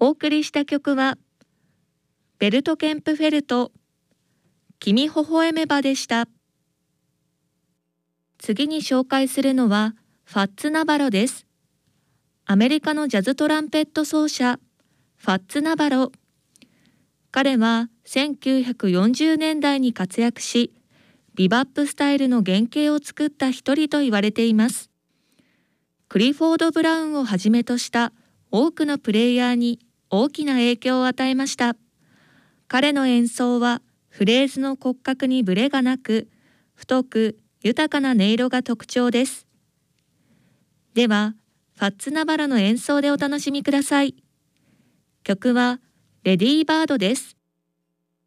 お送りした曲はベルト・ケンプフェルト、君微笑めばでした。次に紹介するのはファッツ・ナバロです。アメリカのジャズトランペット奏者、ファッツ・ナバロ。彼は1940年代に活躍し、ビバップスタイルの原型を作った一人と言われています。クリフォード・ブラウンをはじめとした多くのプレイヤーに大きな影響を与えました。彼の演奏はフレーズの骨格にブレがなく、太く豊かな音色が特徴です。では、ファッツ・ナバロの演奏でお楽しみください。曲はレディーバードです。